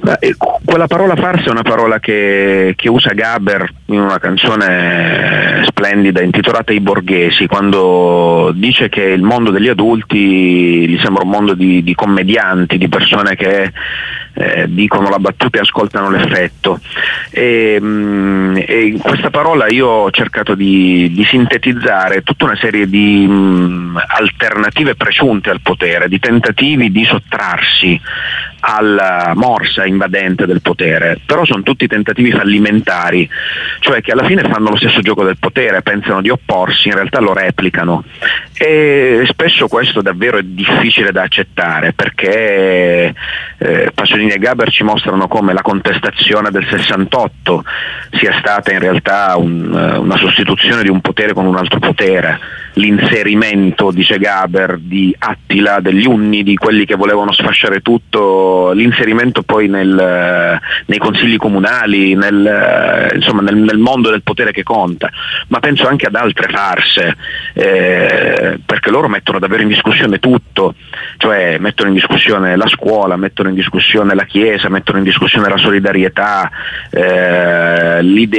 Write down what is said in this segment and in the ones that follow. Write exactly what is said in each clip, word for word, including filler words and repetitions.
Beh, quella parola farsa è una parola che, che usa Gaber in una canzone splendida intitolata I Borghesi, quando dice che il mondo degli adulti gli sembra un mondo di, di commedianti, di persone che eh, dicono la battuta e ascoltano l'effetto. E, mh, e in questa parola io ho cercato di, di sintetizzare tutta una serie di mh, alternative presunte al potere, di tentativi di sottrarsi alla morsa invadente del potere, però sono tutti tentativi fallimentari, cioè che alla fine fanno lo stesso gioco del potere, pensano di opporsi, in realtà lo replicano, e spesso questo davvero è difficile da accettare, perché eh, Pasolini e Gaber ci mostrano come la contestazione del sessantotto sia stata in realtà un, una sostituzione di un potere con un altro potere, l'inserimento, dice Gaber, di Attila, degli Unni, di quelli che volevano sfasciare tutto, l'inserimento poi nel, nei consigli comunali, nel, insomma nel, nel mondo del potere che conta, ma penso anche ad altre farse, eh, perché loro mettono davvero in discussione tutto, cioè mettono in discussione la scuola, mettono in discussione la Chiesa, mettono in discussione la solidarietà, eh,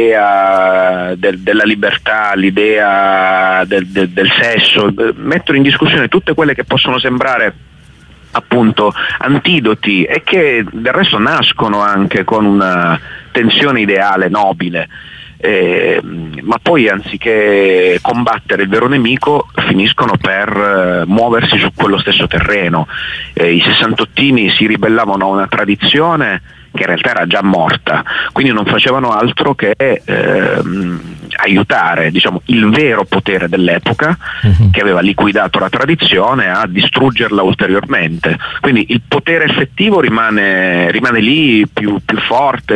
l'idea del, della libertà, l'idea del, del, del sesso, mettono in discussione tutte quelle che possono sembrare appunto antidoti e che del resto nascono anche con una tensione ideale nobile, eh, ma poi anziché combattere il vero nemico finiscono per eh, muoversi su quello stesso terreno. Eh, i sessantottini si ribellavano a una tradizione che in realtà era già morta, quindi non facevano altro che ehm, aiutare, diciamo, il vero potere dell'epoca, uh-huh. che aveva liquidato la tradizione, a distruggerla ulteriormente. Quindi il potere effettivo rimane, rimane lì più, più forte,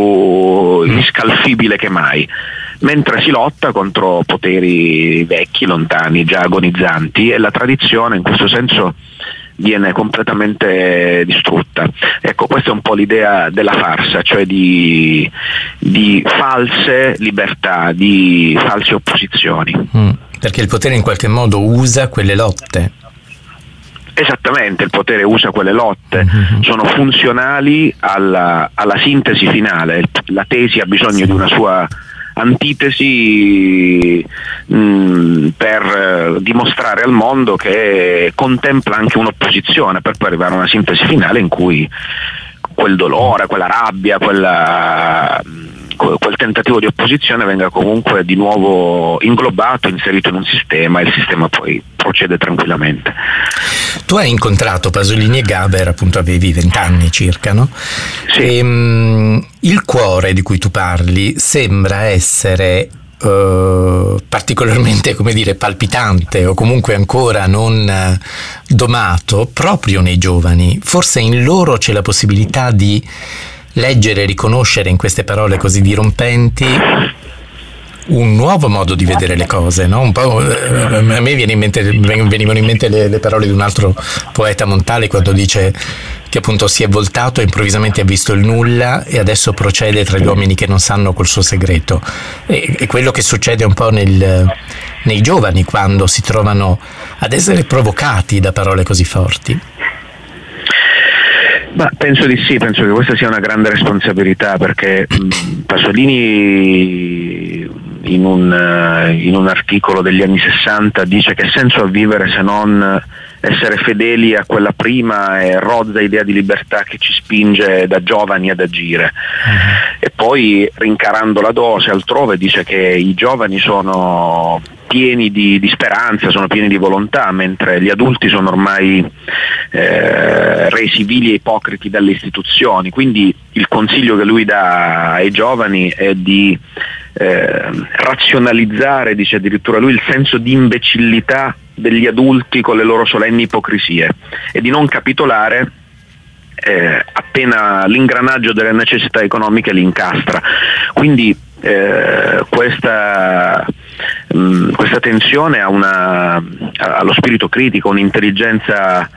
più inscalfibile che mai, mentre si lotta contro poteri vecchi, lontani, già agonizzanti, e la tradizione in questo senso viene completamente distrutta. Ecco, questa è un po' l'idea della farsa, cioè di, di false libertà, di false opposizioni. Mm, perché il potere in qualche modo usa quelle lotte. Esattamente, il potere usa quelle lotte, mm-hmm. sono funzionali alla, alla sintesi finale. La tesi ha bisogno sì. di una sua antitesi mh, per dimostrare al mondo che contempla anche un'opposizione, per poi arrivare a una sintesi finale in cui quel dolore, quella rabbia, quella, quel tentativo di opposizione venga comunque di nuovo inglobato, inserito in un sistema, e il sistema poi procede tranquillamente. Tu hai incontrato Pasolini e Gaber, appunto avevi vent'anni circa, no? Sì. E, um, il cuore di cui tu parli sembra essere uh, particolarmente, come dire, palpitante, o comunque ancora non uh, domato proprio nei giovani. Forse in loro c'è la possibilità di leggere e riconoscere in queste parole così dirompenti un nuovo modo di vedere le cose, no? Un po', a me viene in mente, venivano in mente le, le parole di un altro poeta, Montale, quando dice che appunto si è voltato e improvvisamente ha visto il nulla e adesso procede tra gli uomini che non sanno col suo segreto. E, e quello che succede un po' nel, nei giovani quando si trovano ad essere provocati da parole così forti. Ma penso di sì, penso che questa sia una grande responsabilità, perché mh, Pasolini in un, in un articolo degli anni sessanta dice che senso ha vivere se non essere fedeli a quella prima e rozza idea di libertà che ci spinge da giovani ad agire. Uh-huh. E poi, rincarando la dose altrove, dice che i giovani sono pieni di, di speranza, sono pieni di volontà, mentre gli adulti sono ormai eh, resi vili e ipocriti dalle istituzioni. Quindi il consiglio che lui dà ai giovani è di eh, razionalizzare, dice addirittura lui, il senso di imbecillità degli adulti con le loro solenni ipocrisie, e di non capitolare eh, appena l'ingranaggio delle necessità economiche li incastra. Quindi eh, questa mh, questa tensione ha una, ha lo spirito critico, un'intelligenza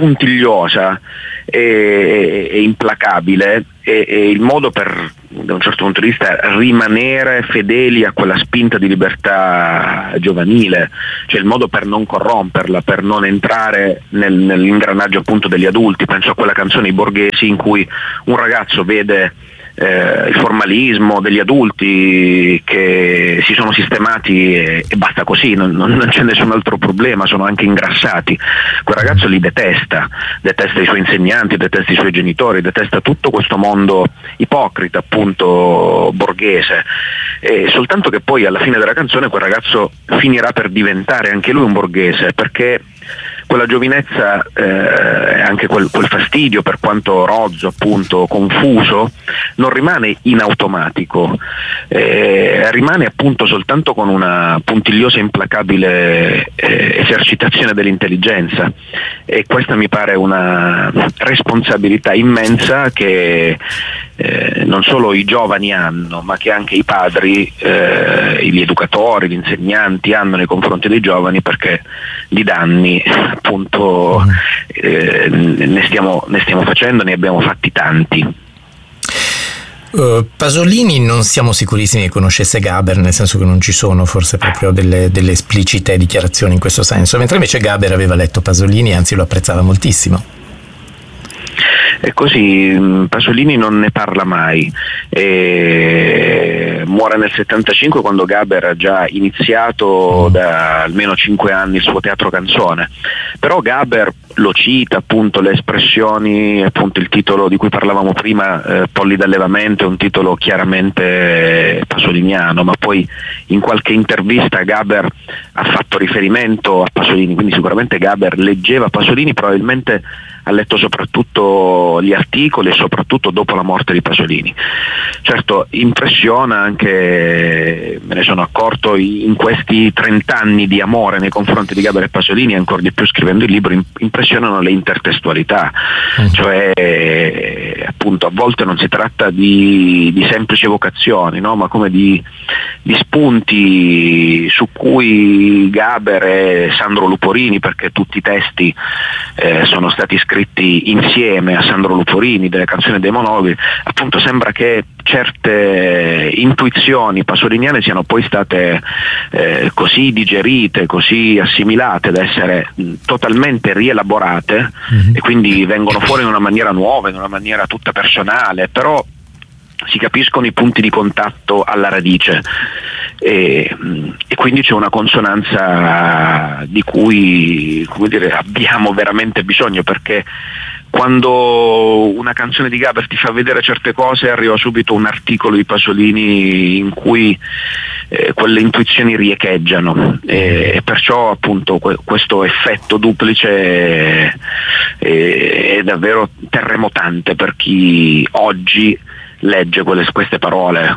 puntigliosa e, e implacabile, e, e il modo per, da un certo punto di vista, rimanere fedeli a quella spinta di libertà giovanile, cioè il modo per non corromperla, per non entrare nel, nell'ingranaggio appunto degli adulti. Penso a quella canzone I Borghesi in cui un ragazzo vede Eh, il formalismo degli adulti che si sono sistemati e, e basta così, non, non, non c'è nessun altro problema, sono anche ingrassati. Quel ragazzo li detesta, detesta i suoi insegnanti, detesta i suoi genitori, detesta tutto questo mondo ipocrita appunto borghese, e soltanto che poi alla fine della canzone quel ragazzo finirà per diventare anche lui un borghese, perché quella giovinezza e eh, anche quel, quel fastidio, per quanto rozzo, appunto confuso, non rimane in automatico, eh, rimane appunto soltanto con una puntigliosa e implacabile eh, esercitazione dell'intelligenza, e questa mi pare una responsabilità immensa che eh, non solo i giovani hanno, ma che anche i padri, eh, gli educatori, gli insegnanti hanno nei confronti dei giovani, perché di danni appunto eh, ne, stiamo, ne stiamo facendo, ne abbiamo fatti tanti. Uh, Pasolini non siamo sicurissimi che conoscesse Gaber, nel senso che non ci sono forse proprio delle, delle esplicite dichiarazioni in questo senso, mentre invece Gaber aveva letto Pasolini e anzi lo apprezzava moltissimo. E così Pasolini non ne parla mai, e muore nel settantacinque, quando Gaber ha già iniziato da almeno cinque anni il suo teatro canzone. Però Gaber lo cita, appunto, le espressioni, appunto il titolo di cui parlavamo prima, eh, Polli d'allevamento, è un titolo chiaramente pasoliniano, ma poi in qualche intervista Gaber ha fatto riferimento a Pasolini, quindi sicuramente Gaber leggeva Pasolini, probabilmente ha letto soprattutto gli articoli e soprattutto dopo la morte di Pasolini. Certo, impressiona anche, me ne sono accorto in questi trent'anni di amore nei confronti di Gaber e Pasolini, ancora di più scrivendo il libro, impressionano le intertestualità, mm. cioè appunto a volte non si tratta di, di semplici evocazioni, no? Ma come di, di spunti su cui Gaber e Sandro Luporini, perché tutti i testi eh, sono stati scritti insieme a Sandro Luporini, delle canzoni dei monologhi, appunto sembra che certe intuizioni pasoliniane siano poi state eh, così digerite, così assimilate da essere mh, totalmente rielaborate, mm-hmm. e quindi vengono fuori in una maniera nuova, in una maniera tutta personale, però si capiscono i punti di contatto alla radice, e, e quindi c'è una consonanza di cui, come dire, abbiamo veramente bisogno, perché quando una canzone di Gaber ti fa vedere certe cose arriva subito un articolo di Pasolini in cui eh, quelle intuizioni riecheggiano, e, e perciò appunto que- questo effetto duplice è, è, è davvero terremotante per chi oggi legge quelle, queste parole.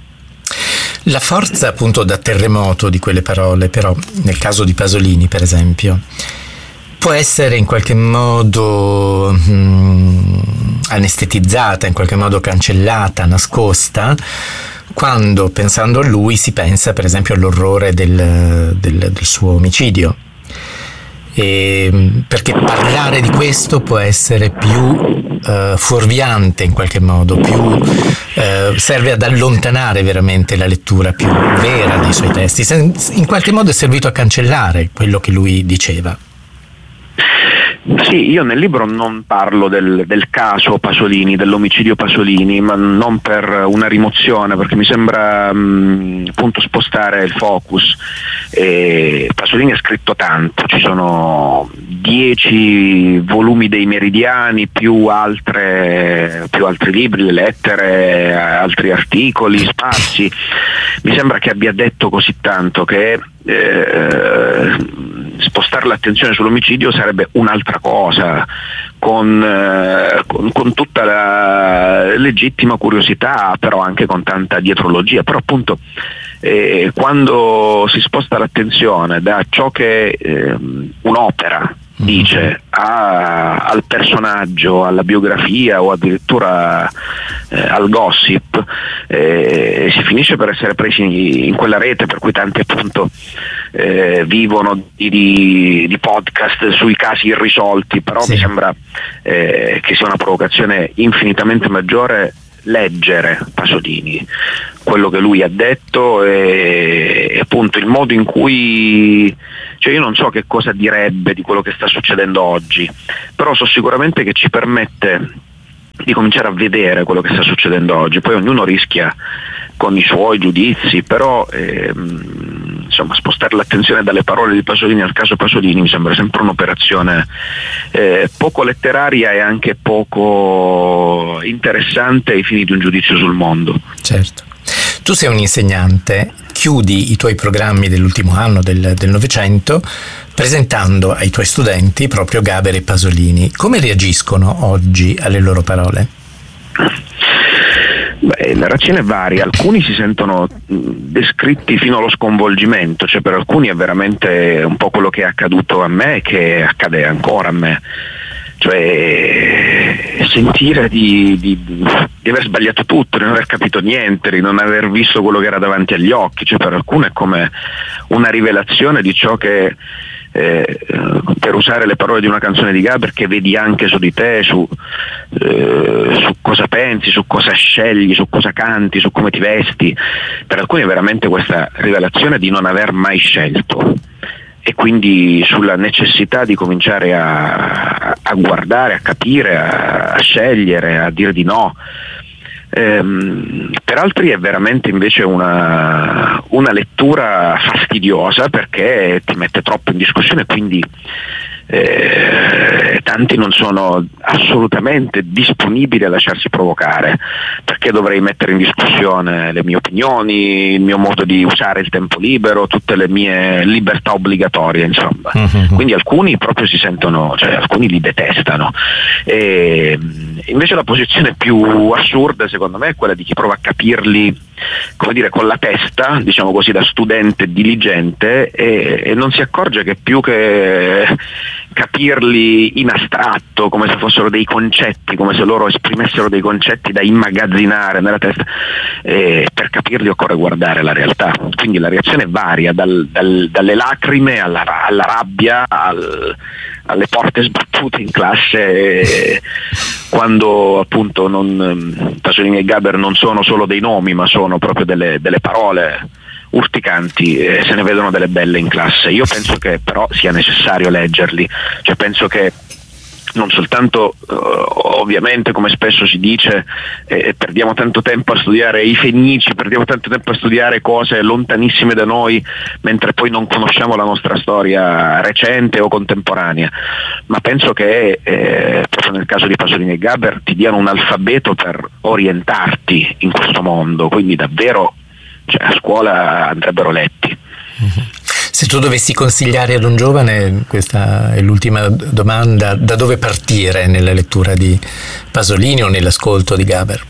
La forza appunto da terremoto di quelle parole, però nel caso di Pasolini per esempio, può essere in qualche modo mh, anestetizzata, in qualche modo cancellata, nascosta, quando pensando a lui si pensa per esempio all'orrore del, del, del suo omicidio. E, perché parlare di questo può essere più Uh, fuorviante in qualche modo, più uh, serve ad allontanare veramente la lettura più vera dei suoi testi, in qualche modo è servito a cancellare quello che lui diceva. Sì, io nel libro non parlo del, del caso Pasolini, dell'omicidio Pasolini, ma non per una rimozione, perché mi sembra mh, appunto spostare il focus. E Pasolini ha scritto tanto, ci sono dieci volumi dei Meridiani, più altre, più altri libri, lettere, altri articoli, spazi. Mi sembra che abbia detto così tanto che eh, spostare l'attenzione sull'omicidio sarebbe un'altra cosa, con, eh, con, con tutta la legittima curiosità, però anche con tanta dietrologia. Però appunto eh, quando si sposta l'attenzione da ciò che eh, un'opera dice a, al personaggio, alla biografia o addirittura eh, al gossip, eh, si finisce per essere presi in quella rete per cui tanti appunto eh, vivono di, di, di podcast sui casi irrisolti, però sì. Mi sembra eh, che sia una provocazione infinitamente maggiore leggere Pasolini, quello che lui ha detto e, e appunto il modo in cui, cioè io non so che cosa direbbe di quello che sta succedendo oggi, però so sicuramente che ci permette di cominciare a vedere quello che sta succedendo oggi. Poi ognuno rischia con i suoi giudizi, però ehm, insomma spostare l'attenzione dalle parole di Pasolini al caso Pasolini mi sembra sempre un'operazione eh, poco letteraria e anche poco interessante ai fini di un giudizio sul mondo. Certo. Tu sei un insegnante, chiudi i tuoi programmi dell'ultimo anno del, del Novecento presentando ai tuoi studenti proprio Gaber e Pasolini. Come reagiscono oggi alle loro parole? Beh, la reazione è varia, alcuni si sentono descritti fino allo sconvolgimento, cioè per alcuni è veramente un po' quello che è accaduto a me e che accade ancora a me, cioè sentire di, di, di aver sbagliato tutto, di non aver capito niente, di non aver visto quello che era davanti agli occhi, cioè per alcuni è come una rivelazione di ciò che Eh, per usare le parole di una canzone di Gaber, che vedi anche su di te, su, eh, su cosa pensi, su cosa scegli, su cosa canti, su come ti vesti. Per alcuni è veramente questa rivelazione di non aver mai scelto e quindi sulla necessità di cominciare a, a guardare, a capire, a, a scegliere, a dire di no. Ehm, per altri è veramente invece una, una lettura fastidiosa perché ti mette troppo in discussione, quindi eh, tanti non sono assolutamente disponibili a lasciarsi provocare, perché dovrei mettere in discussione le mie opinioni, il mio modo di usare il tempo libero, tutte le mie libertà obbligatorie, insomma. Uh-huh. Quindi alcuni proprio si sentono, cioè alcuni li detestano. E invece la posizione più assurda secondo me è quella di chi prova a capirli, come dire, con la testa, diciamo così, da studente diligente e, e non si accorge che più che capirli in astratto, come se fossero dei concetti, come se loro esprimessero dei concetti da immagazzinare nella testa, eh, per capirli occorre guardare la realtà. Quindi la reazione varia dal, dal, dalle lacrime alla, alla rabbia, al, alle porte sbattute in classe, eh, quando appunto non, Pasolini e Gaber non sono solo dei nomi, ma sono proprio delle, delle parole urticanti, eh, se ne vedono delle belle in classe. Io penso che però sia necessario leggerli, cioè penso che non soltanto uh, ovviamente, come spesso si dice, eh, perdiamo tanto tempo a studiare i Fenici, perdiamo tanto tempo a studiare cose lontanissime da noi mentre poi non conosciamo la nostra storia recente o contemporanea, ma penso che eh, proprio nel caso di Pasolini e Gaber ti diano un alfabeto per orientarti in questo mondo, quindi davvero, cioè, a scuola andrebbero letti. Mm-hmm. Se tu dovessi consigliare ad un giovane, questa è l'ultima domanda, da dove partire nella lettura di Pasolini o nell'ascolto di Gaber?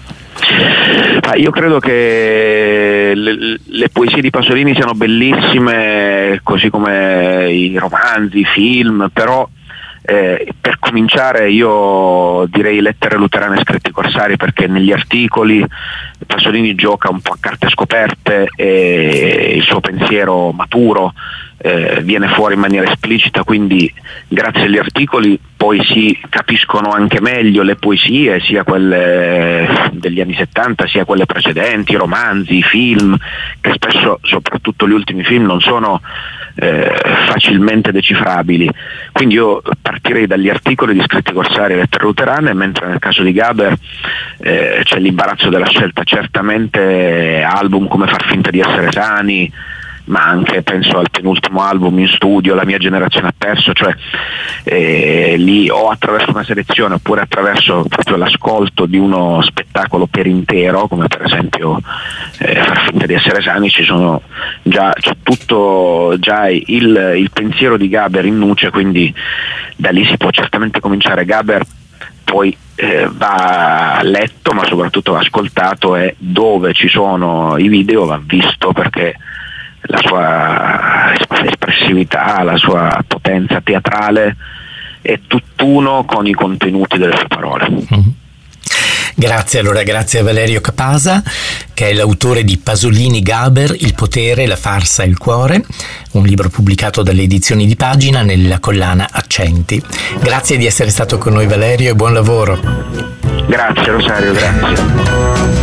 Ah, io credo che le, le poesie di Pasolini siano bellissime, così come i romanzi, i film, però Eh, per cominciare io direi Lettere luterane scritti corsari, perché negli articoli Pasolini gioca un po' a carte scoperte e il suo pensiero maturo eh, viene fuori in maniera esplicita, quindi grazie agli articoli poi si capiscono anche meglio le poesie, sia quelle degli anni settanta sia quelle precedenti, i romanzi, i film, che spesso, soprattutto gli ultimi film, non sono eh, facilmente decifrabili. Quindi io partirei dagli articoli di Scritti Corsari e Lettere Luterane, mentre nel caso di Gaber eh, c'è l'imbarazzo della scelta, certamente album come Far finta di essere sani, ma anche penso al penultimo album In studio, La mia generazione ha perso, cioè eh, lì o attraverso una selezione oppure attraverso proprio l'ascolto di uno spettacolo per intero, come per esempio eh, Far finta di essere sani, ci sono già, c'è tutto già il, il pensiero di Gaber in nuce, quindi da lì si può certamente cominciare. Gaber poi eh, va letto, ma soprattutto va ascoltato, e dove ci sono i video va visto, perché la sua espressività, la sua potenza teatrale è tutt'uno con i contenuti delle sue parole. Mm-hmm. Grazie, allora grazie a Valerio Capasa, che è l'autore di Pasolini Gaber, Il potere, la farsa e il cuore, un libro pubblicato dalle edizioni di Pagina nella collana Accenti. Grazie di essere stato con noi, Valerio, e buon lavoro. Grazie Rosario, grazie.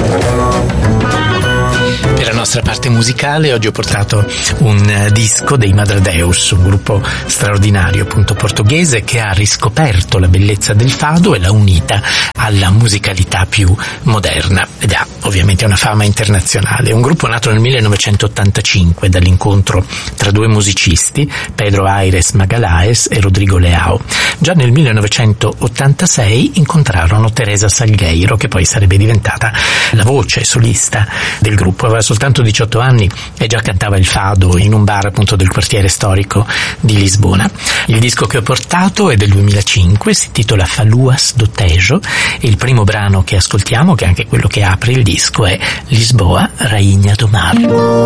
Per la nostra parte musicale oggi ho portato un disco dei Madre Deus, un gruppo straordinario appunto portoghese che ha riscoperto la bellezza del fado e l'ha unita alla musicalità più moderna ed ha ovviamente una fama internazionale. Un gruppo nato nel millenovecentottantacinque dall'incontro tra due musicisti, Pedro Aires Magalhães e Rodrigo Leao. Già nel millenovecentottantasei incontrarono Teresa Salgueiro, che poi sarebbe diventata la voce solista del gruppo. Aveva soltanto diciotto anni e già cantava il fado in un bar appunto del quartiere storico di Lisbona. Il disco che ho portato è del duemilacinque, si intitola Faluas do Tejo e il primo brano che ascoltiamo, che è anche quello che apre il disco, è Lisboa, Rainha do Mar.